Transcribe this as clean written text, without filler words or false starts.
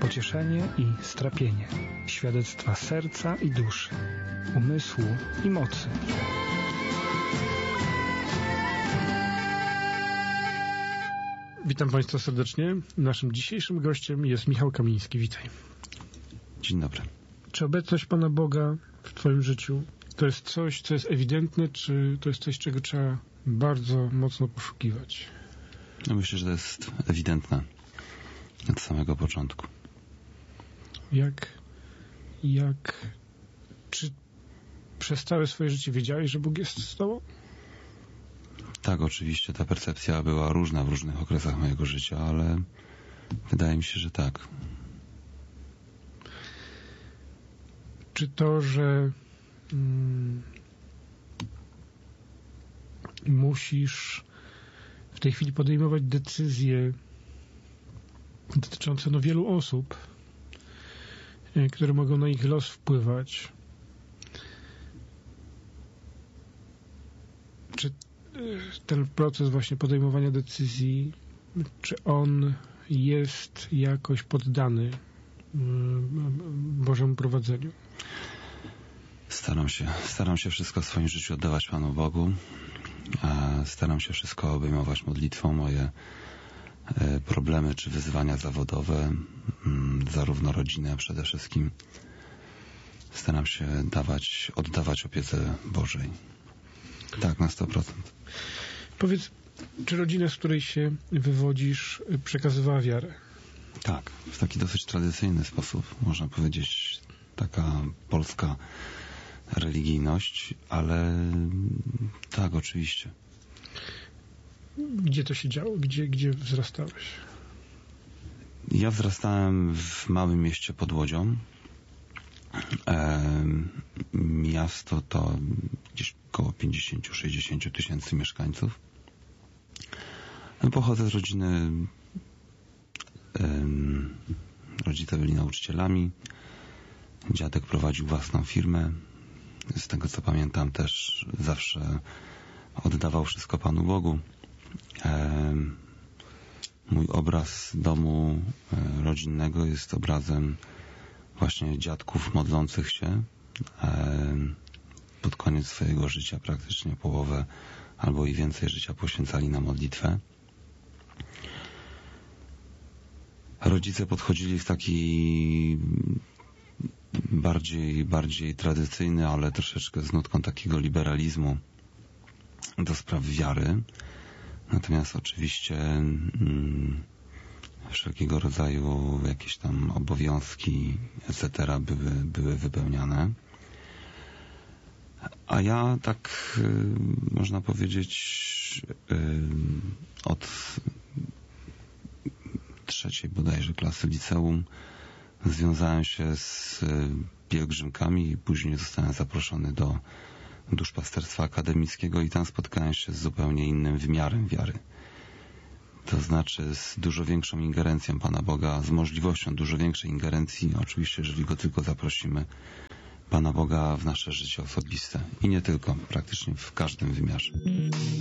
pocieszenie i strapienie, świadectwa serca i duszy, umysłu i mocy. Witam Państwa serdecznie. Naszym dzisiejszym gościem jest Michał Kamiński. Witaj. Dzień dobry. Czy obecność Pana Boga w Twoim życiu to jest coś, co jest ewidentne, czy to jest coś, czego trzeba bardzo mocno poszukiwać? No myślę, że to jest ewidentne od samego początku. Czy przez całe swoje życie wiedziałeś, że Bóg jest z Tobą? Tak, oczywiście ta percepcja była różna w różnych okresach mojego życia, ale wydaje mi się, że tak. Czy to, że musisz w tej chwili podejmować decyzje dotyczące wielu osób, które mogą na ich los wpływać, czy ten proces właśnie podejmowania decyzji, czy on jest jakoś poddany Bożemu prowadzeniu? Staram się wszystko w swoim życiu oddawać Panu Bogu. Staram się wszystko obejmować modlitwą. Moje problemy czy wyzwania zawodowe, zarówno rodzinne, a przede wszystkim staram się oddawać opiece Bożej. Tak, na 100%. Powiedz, czy rodzina, z której się wywodzisz, przekazywała wiarę? Tak, w taki dosyć tradycyjny sposób, można powiedzieć, taka polska religijność, ale tak, oczywiście. Gdzie to się działo? Gdzie wzrastałeś? Ja wzrastałem w małym mieście pod Łodzią. Miasto to gdzieś około 50-60 tysięcy mieszkańców. Pochodzę z rodziny. Rodzice byli nauczycielami. Dziadek prowadził własną firmę. Z tego co pamiętam, też zawsze oddawał wszystko Panu Bogu. Mój obraz domu rodzinnego jest obrazem właśnie dziadków modlących się. Pod koniec swojego życia praktycznie połowę albo i więcej życia poświęcali na modlitwę. Rodzice podchodzili w taki bardziej tradycyjny, ale troszeczkę z nutką takiego liberalizmu do spraw wiary. Natomiast oczywiście wszelkiego rodzaju jakieś tam obowiązki etc. były wypełniane. A ja tak można powiedzieć od trzeciej bodajże klasy liceum związałem się z pielgrzymkami i później zostałem zaproszony do duszpasterstwa akademickiego i tam spotkałem się z zupełnie innym wymiarem wiary. To znaczy z dużo większą ingerencją Pana Boga, z możliwością dużo większej ingerencji, oczywiście jeżeli go tylko zaprosimy, Pana Boga w nasze życie osobiste. I nie tylko, praktycznie w każdym wymiarze.